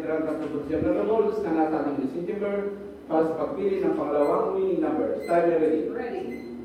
Veteran Contribution na rules na nasa ating December para sa pagpili ng pangalawang winning number. Time ready. Ready.